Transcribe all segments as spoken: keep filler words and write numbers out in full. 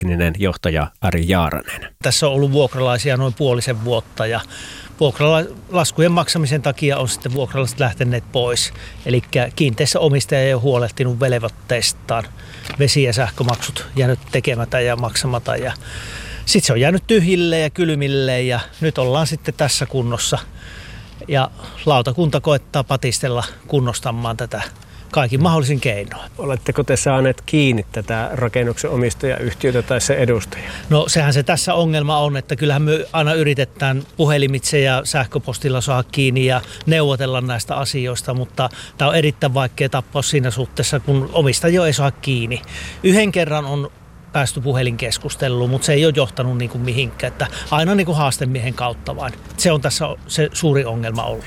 tekninen johtaja Ari Jaaranen. Tässä on ollut vuokralaisia noin puolisen vuotta ja vuokralaskujen maksamisen takia on sitten vuokralaiset lähteneet pois. Eli kiinteistöomistaja ei ole huolehtinut velvoitteistaan. Vesi- ja sähkömaksut jäänyt tekemättä ja maksamatta. Ja sitten se on jäänyt tyhjille ja kylmille ja nyt ollaan sitten tässä kunnossa. Ja lautakunta koettaa patistella kunnostamaan tätä kaikin mahdollisin keinoin. Oletteko te saaneet kiinni tätä rakennuksen omistajayhtiötä tai se edustaja? No sehän se tässä ongelma on, että kyllähän me aina yritetään puhelimitse ja sähköpostilla saada kiinni ja neuvotella näistä asioista, mutta tämä on erittäin vaikea tapaus siinä suhteessa, kun omistaja ei saa kiinni. Yhden kerran on päästy puhelinkeskusteluun, mutta se ei ole johtanut niin kuin mihinkään, että aina niin kuin haastemiehen kautta vain. Se on tässä se suuri ongelma ollut.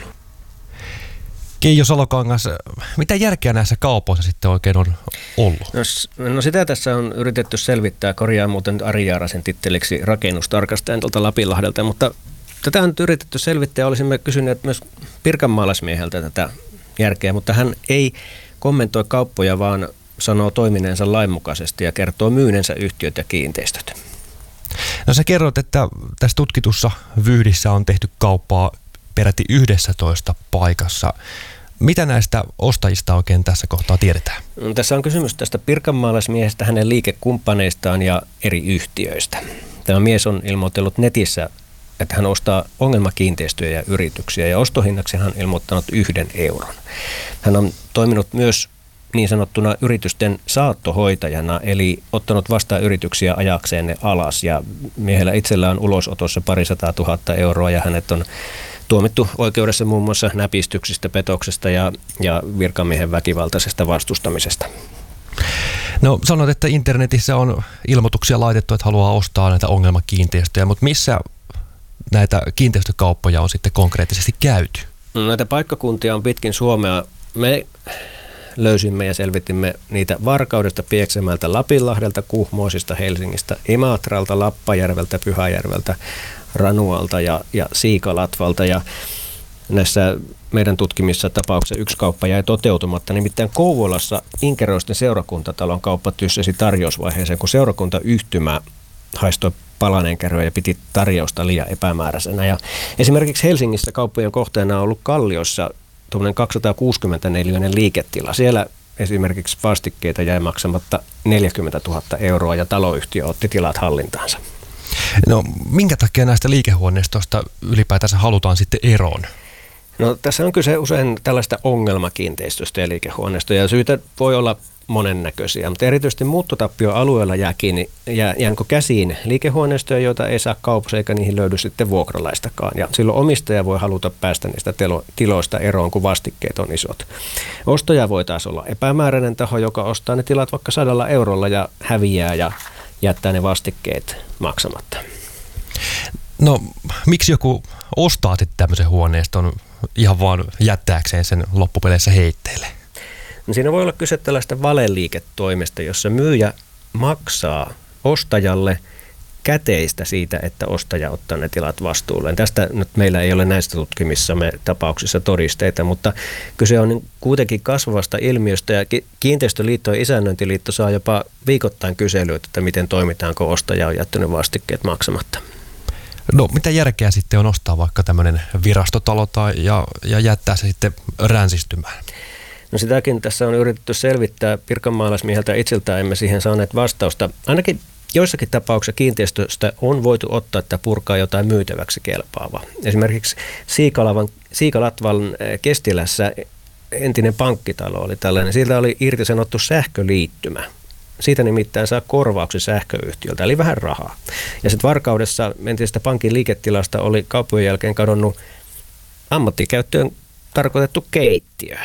Keijo Salokangas, mitä järkeä näissä kaupoissa sitten oikein on ollut? No, no sitä tässä on yritetty selvittää, korjaa muuten Ari Jaarasen titteliksi rakennustarkastajan tuolta Lapinlahdelta, mutta tätä on nyt yritetty selvittää ja olisimme kysyneet myös pirkanmaalaismieheltä tätä järkeä, mutta hän ei kommentoi kauppoja, vaan sanoo toimineensa lainmukaisesti ja kertoo myynensä yhtiöt ja kiinteistöt. No sä kerrot, että tässä tutkitussa vyyhdissä on tehty kauppaa peräti yhdessätoista paikassa. Mitä näistä ostajista oikein tässä kohtaa tiedetään? No, tässä on kysymys tästä pirkanmaalaismiehestä, hänen liikekumppaneistaan ja eri yhtiöistä. Tämä mies on ilmoitellut netissä, että hän ostaa ongelmakiinteistöjä ja yrityksiä ja ostohinnaksi hän on ilmoittanut yhden euron. Hän on toiminut myös niin sanottuna yritysten saattohoitajana, eli ottanut vastaan yrityksiä ajakseen ne alas. Ja miehellä itsellä on ulosotossa parisataa tuhatta euroa ja hänet on tuomittu oikeudessa muun muassa näpistyksistä, petoksesta ja, ja virkamiehen väkivaltaisesta vastustamisesta. No sanot, että internetissä on ilmoituksia laitettu, että haluaa ostaa näitä ongelmakiinteistöjä, mutta missä näitä kiinteistökauppoja on sitten konkreettisesti käyty? No, näitä paikkakuntia on pitkin Suomea. Me löysimme ja selvitimme niitä Varkaudesta, Pieksämäeltä, Lapinlahdelta, Kuhmoisista, Helsingistä, Imatralta, Lappajärveltä, Pyhäjärveltä, Ranualta ja, ja Siikalatvalta. Ja näissä meidän tutkimissa tapauksissa yksi kauppa jäi toteutumatta. Nimittäin Kouvolassa Inkeroisten seurakuntatalon kauppa tyssäsi tarjousvaiheeseen, kun seurakuntayhtymä haistoi palaneenkärryä ja piti tarjousta liian epämääräisenä. Ja esimerkiksi Helsingissä kauppojen kohteena on ollut Kalliossa tuommoinen kaksisataakuusikymmentä neliöinen liiketila. Siellä esimerkiksi vastikkeita jäi maksamatta neljäkymmentätuhatta euroa ja taloyhtiö otti tilat hallintaansa. No minkä takia näistä liikehuoneistoista ylipäätänsä halutaan sitten eroon? No tässä on kyse usein tällaista ongelmakiinteistöstä ja liikehuoneistoja ja syytä voi olla monennäköisiä, mutta erityisesti muuttotappioalueella jää, kiinni, jää jäänkö käsiin liikehuoneistoja, joita ei saa kaupassa eikä niihin löydy sitten vuokralaistakaan. Ja silloin omistaja voi haluta päästä niistä telo, tiloista eroon, kun vastikkeet on isot. Ostaja voi taas olla epämääräinen taho, joka ostaa ne tilat vaikka sadalla eurolla ja häviää ja jättää ne vastikkeet maksamatta. No miksi joku ostaa sitten tämmöisen huoneiston ihan vaan jättääkseen sen loppupeleissä heitteille? No siinä voi olla kyse tällaista valeliiketoimesta, jossa myyjä maksaa ostajalle käteistä siitä, että ostaja ottaa ne tilat vastuulleen. Tästä nyt meillä ei ole näistä tutkimissamme tapauksissa todisteita, mutta kyse on kuitenkin kasvavasta ilmiöstä ja Kiinteistöliitto ja Isännöintiliitto saa jopa viikoittain kyselyitä, että miten toimitaan, kun ostaja on jättänyt vastikkeet maksamatta. No mitä järkeä sitten on ostaa vaikka tämmöinen virastotalo tai ja, ja jättää se sitten ränsistymään? No sitäkin tässä on yritetty selvittää pirkanmaalaismieheltä itseltään, emme siihen saaneet vastausta. Ainakin joissakin tapauksissa kiinteistöstä on voitu ottaa tai purkaa jotain myytäväksi kelpaavaa. Esimerkiksi Siikalavan, Siikalatvan Kestilässä entinen pankkitalo oli tällainen. Siitä oli irtisanottu sähköliittymä. Siitä nimittäin saa korvauksen sähköyhtiöltä, eli vähän rahaa. Ja sitten Varkaudessa entisestä pankin liiketilasta oli kauppojen jälkeen kadonnut ammattikäyttöön tarkoitettu keittiö.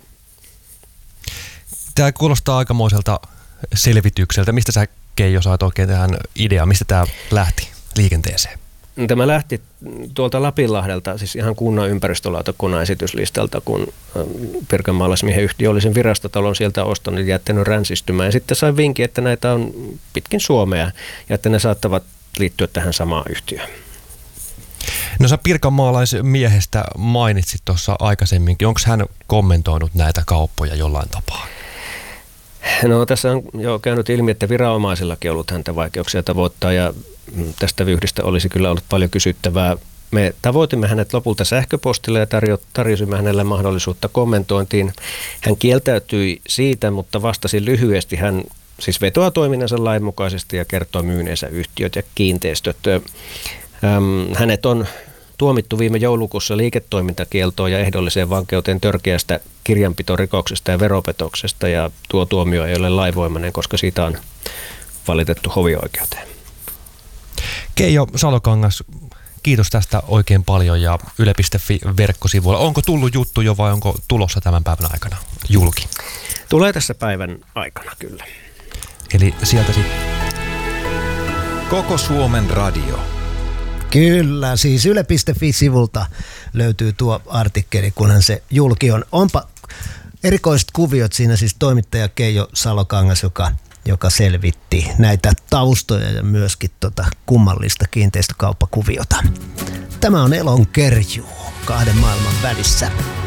Tämä kuulostaa aikamoiselta selvitykseltä. Mistä sä, Keijo, saat oikein tähän ideaan? Mistä tämä lähti liikenteeseen? Tämä lähti tuolta Lapinlahdelta, siis ihan kunnan ympäristölautakunnan esityslistalta, kun pirkanmaalaismiehen yhtiö oli sen virastotalon sieltä ostanut ja jättänyt ränsistymään. Ja sitten sai vinkin, että näitä on pitkin Suomea ja että ne saattavat liittyä tähän samaan yhtiöön. No sä pirkanmaalaismiehestä mainitsit tuossa aikaisemminkin. Onko hän kommentoinut näitä kauppoja jollain tapaa? No tässä on jo käynyt ilmi, että viranomaisillakin on ollut häntä vaikeuksia tavoittaa ja tästä vyyhdistä olisi kyllä ollut paljon kysyttävää. Me tavoitimme hänet lopulta sähköpostilla ja tarjo, tarjosimme hänelle mahdollisuutta kommentointiin. Hän kieltäytyi siitä, mutta vastasi lyhyesti. Hän siis vetoaa toiminnansa lainmukaisesti ja kertoo myyneensä yhtiöt ja kiinteistöt. Ähm, hänet on tuomittu viime joulukuussa liiketoimintakieltoon ja ehdolliseen vankeuteen törkeästä kirjanpitorikoksesta ja veropetoksesta, ja tuo tuomio ei ole lainvoimainen, koska siitä on valitettu hovioikeuteen. Keijo Salokangas, kiitos tästä oikein paljon ja yle piste fi verkkosivuilla. Onko tullut juttu jo vai onko tulossa tämän päivän aikana julki? Tulee tässä päivän aikana kyllä. Eli sieltä sitten. Koko Suomen radio. Kyllä, siis yle piste fi-sivulta löytyy tuo artikkeli, kunhan se julki on. Onpa erikoiset kuviot siinä, siis toimittaja Keijo Salokangas, joka, joka selvitti näitä taustoja ja myöskin tota kummallista kiinteistökauppakuviota. Tämä on Elon kerjuu kahden maailman välissä.